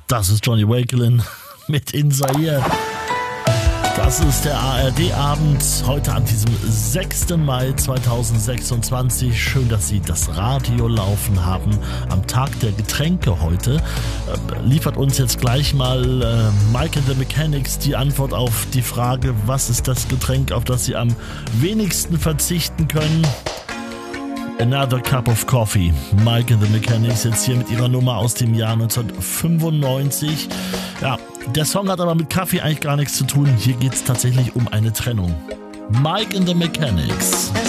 Das ist Johnny Wakelin mit In Zaire. Das ist der ARD-Abend heute an diesem 6. Mai 2026. Schön, dass Sie das Radio laufen haben. Am Tag der Getränke heute liefert uns jetzt gleich mal Mike and the Mechanics die Antwort auf die Frage, was ist das Getränk, auf das Sie am wenigsten verzichten können? Another Cup of Coffee. Mike and the Mechanics jetzt hier mit ihrer Nummer aus dem Jahr 1995. Ja, der Song hat aber mit Kaffee eigentlich gar nichts zu tun. Hier geht es tatsächlich um eine Trennung. Mike and the Mechanics.